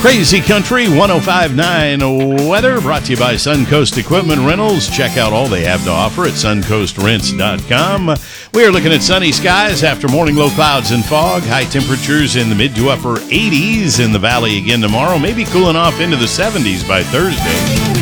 Crazy Country 105.9 weather brought to you by Suncoast Equipment Rentals. Check out all they have to offer at suncoastrents.com. We are looking at sunny skies after morning low clouds and fog. High temperatures in the mid to upper 80s in the valley again tomorrow. Maybe cooling off into the 70s by Thursday.